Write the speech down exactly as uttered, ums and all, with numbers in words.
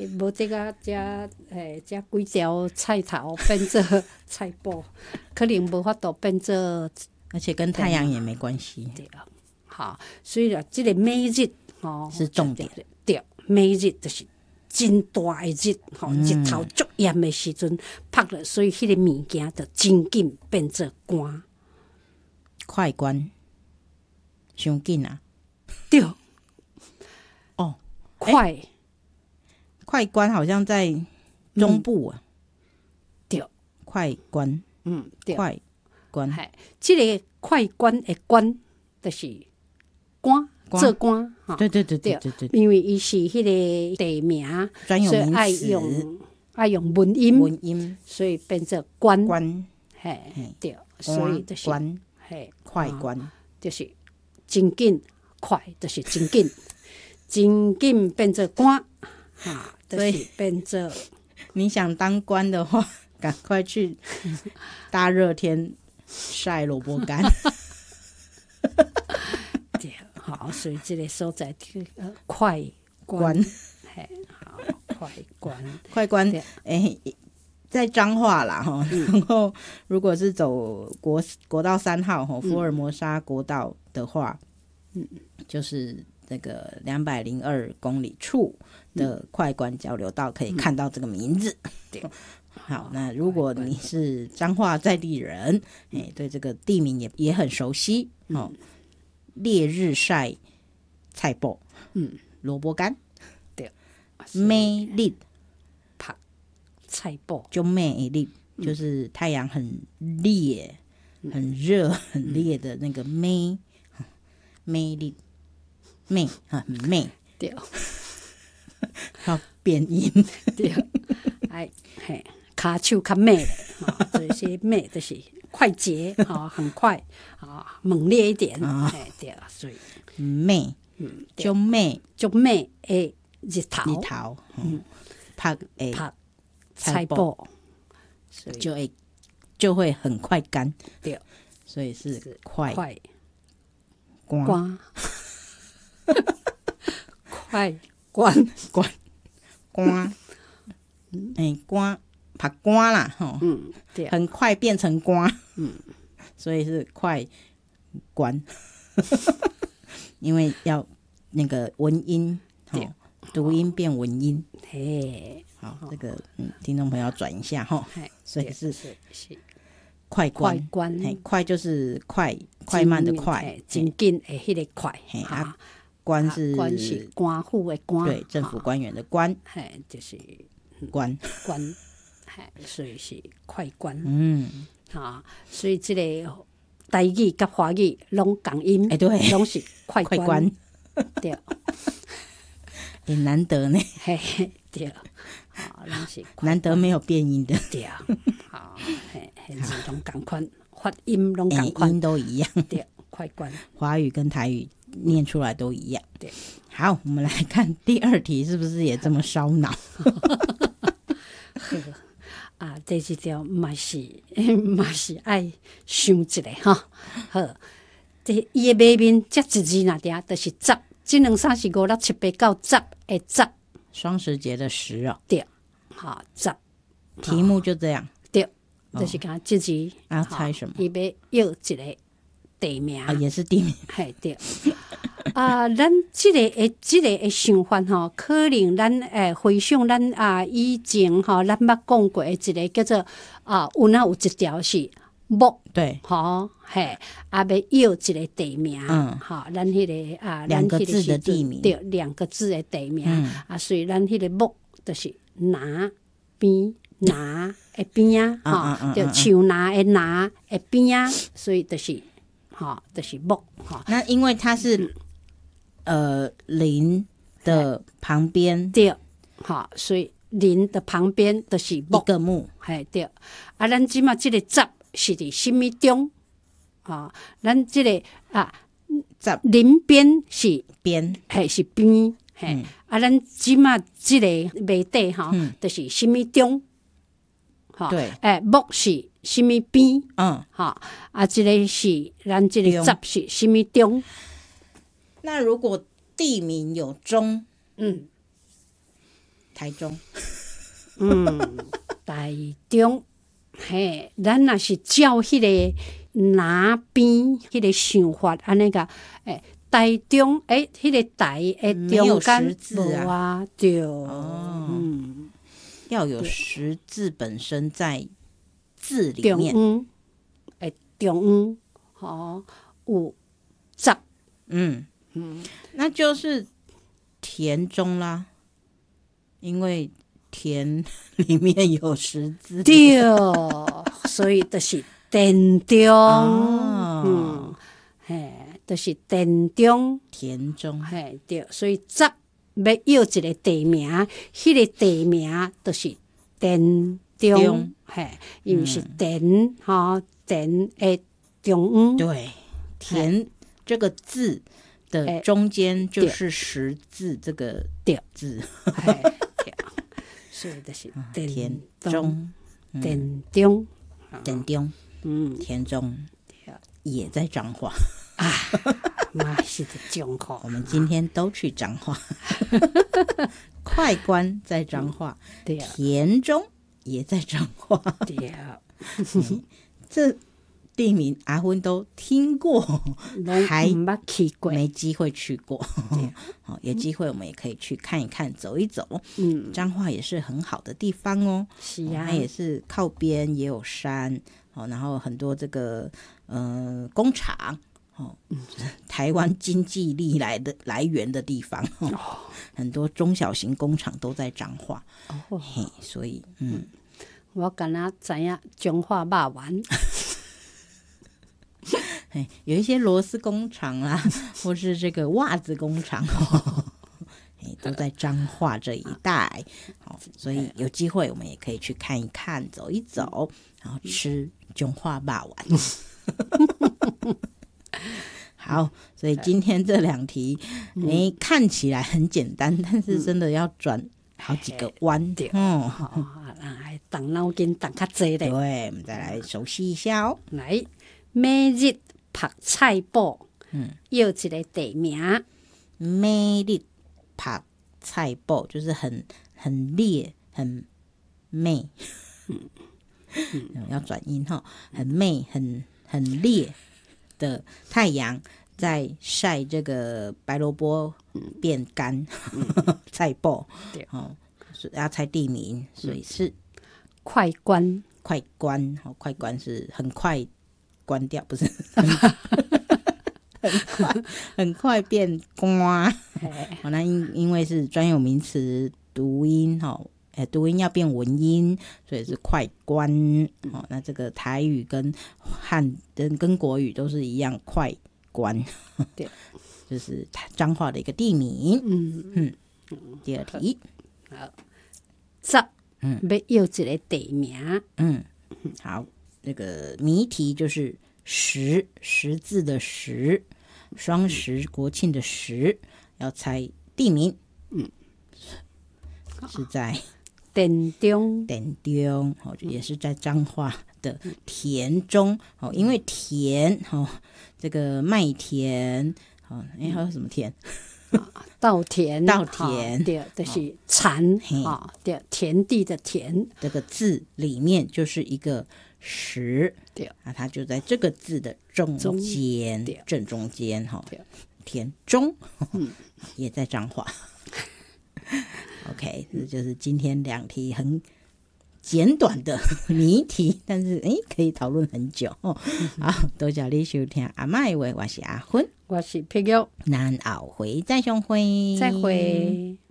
无这个加诶加几条菜头变做菜脯，可能无法度变做， 而且跟太阳也没关系。 对啊，好，所以啦，这个每日吼是重点。 对，每日就是真大的日，吼、嗯，日头足炎的时阵拍了，所以迄个物件就真紧变做干。 快关，伤紧啊！ 对， 哦， 快、欸、 快关好像在中部啊。嗯、 对， 快关， 嗯，对， 快关， 嗨，这个快关的关就是关。做官， 对对对对对对， 因为伊是迄个地名， 专有名词， 爱用爱用文音， 文音， 所以变成关关， 嘿，对，所以就是关， 嘿， 快关，啊、 就是真紧，快就是真紧，真紧变成官，哈，就是变成。 你想当官的话，赶快去大热天晒萝卜干。 好，所以这个所在呃快关，嘿，好，快关， 快关，哎、欸，在彰化啦哈、嗯，然后如果是走国国道三号哈，福尔摩沙国道的话，嗯，就是这个两百零二公里处的快关交流道可以看到这个名字。对、嗯，好，那如果你是彰化在地人，哎、欸，对这个地名也也很熟悉哦。嗯，烈日晒菜脯，嗯，萝卜干， 对， 美丽拍菜脯就美丽，嗯、就是太阳很烈、嗯、很热、很烈的那个美，美丽美啊，很美， 对， 要变音， 对，哎嘿，卡手较美啊，这些美就是快捷啊，很快啊，猛烈一点，哎、哦，对，所以美，嗯，就美， 就美诶，日头， 日头，嗯，拍诶， 拍菜脯， 就会就会很快干， 对， 所以是快快关， 快关关关，诶，关。拍瓜啦，吼， 嗯，对， 很快变成瓜， 嗯， 所以是快关，因为要那个文音，对，读音变文音， 嘿， 好，这个嗯，听众朋友转一下哈，所以是是是快关， 快关， 嘿，快就是快快慢的快， 真紧的迄个快， 嘿啊，官是官是官府的官， 对，政府官员的官， 嘿，就是官官。所以是快关， 嗯， 啊，所以这个台语跟华语拢同音， 哎、欸，对， 拢是快关， 快关对， 也、欸、难得呢， 嘿嘿，对，啊，拢是难得没有变音的， 对，好，嘿，嘿，字拢同款，发音拢同款， 音都一样， 对，快关， 华语跟台语念出来都一样， 对， 好，我们来看第二题，是不是也这么烧脑？ 啊，第一条嘛是嘛是爱想一下哈。好，这伊的码面这一字哪点，就是十，这两三四五六七八九十的十。 双十节的十哦。 对，好十。 题目就这样。 对，就是讲这字。 要猜什么？ 伊要要一个地名。 啊，也是地名。 嘿，对。啊，咱即、這個誒，即、這個誒想法吼，可能咱誒回想咱啊以前吼，咱捌講過誒一個叫做啊，有哪有一條是木， 對， 吼，嘿，啊要要一個地名， 嗯， 吼，咱迄、那個啊， 兩個字的地名， 對，兩個字的地名， 嗯、 啊，所以咱迄個木就是拿邊拿誒邊啊，吼，就樹拿誒拿誒邊啊，所以就是吼，就是木，吼。 那因為它是。嗯呃，林的旁邊對，好，所以林的旁邊就是木一個木， 係對。啊，咱即馬即個十是佇什麼中？啊，咱即、這個啊， 十林邊是邊， 係是邊，係、嗯、啊，咱即馬即個碼底哈，嗯、就是什麼中？哈， 對， 誒、欸，木是什麼邊？ 嗯， 哈，啊，即、這個是咱即個十是什麼中？ 那如果地名有中， 嗯， 台中。 嗯，台中，嘿，咱若是照迄个拿边迄个想法，安尼个，诶，台中，诶，迄个台诶中间无啊，对， 哦， 嗯， 要有实字本身在字里面， 中央，诶，中央，吼，有十， 嗯嗯，那就是田中啦，因为田里面有十字， 对，所以就是田中， 哦、 嗯，嘿，就是田中， 田中， 嘿，对，所以十要要一个地名，迄、那个地名就是田中，嘿，因为是田吼、嗯，田的中央， 对，田这个字的中间就是十字这个字， 对，所以就是田中， 田中， 田中，嗯，田中也在彰化啊，嘛是在彰化。 我们今天都去彰化，快关在彰化， 对， 田中也在彰化， 对， 这地名阿芬都听过，还没去过， 没机会去过。好，有机会我们也可以去看一看，走一走。 嗯， 彰化也是很好的地方哦。 是啊， 它也是靠边，也有山，哦，然后很多这个呃工厂，哦，台湾经济力来的来源的地方，哦，很多中小型工厂都在彰化。哦，嘿，所以嗯， 我敢若知影彰化肉丸。 有一些螺丝工厂啦，或是这个袜子工厂，都在彰化这一带，所以有机会我们也可以去看一看，走一走，然后吃彰化肉丸。好，所以今天这两题，哎，嗯，看起来很简单，但是真的要转好几个弯， 对，哦，来动脑筋动较济咧。 对，我们再来熟悉一下哦。 来，每日拍菜脯，嗯，要一个地名。 每日拍菜脯就是很很烈很媚，嗯嗯，要转音哈，很媚很很烈的太阳在晒这个白萝卜变干，嗯，菜脯，对，哦，要猜地名，所以是快关， 快关，哦，快关是很快关掉，不是很快很快变瓜，好，那因因为是专有名词读音，哦，哎，读音要变文音，所以是快关，哦，那这个台语跟汉跟跟国语都是一样，快关，对，就是彰化的一个地名。嗯嗯，第二题， 好，十，嗯，要要一个地名， 嗯，好，那个谜题就是十十字的十，双十国庆的十，要猜地名，嗯，是在田中， 田中，哦，也是在彰化的田中，哦，因为田，哦，这个麦田，哦，哎，还有什么田？ 稻田， 稻田， 对，就是田，啊，对，田地的田， 这个字里面就是一个十，对，啊，它就在这个字的中间，正中间，哈，田中，嗯，也在彰化。OK， 这就是今天两题很简短的谜题，但是哎，可以讨论很久哦。好，多谢你收听阿嬷的话，我是阿芬， 我是碧玉， 咱后回再相会， 再会。